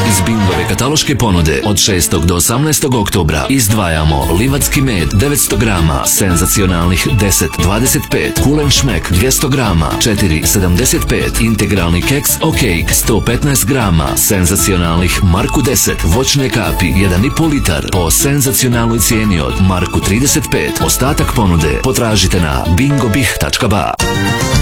Iz Bingove kataloške ponude od 6. do 18. oktobra izdvajamo livatski med 900 grama, senzacionalnih 10,25, kulen šmek 200 grama, 4,75, integralni keks O'Cake 115 grama, senzacionalnih Marku 10, voćne kapi 1,5 litar po senzacionalnoj cijeni od Marku 35. Ostatak ponude potražite na bingobih.ba.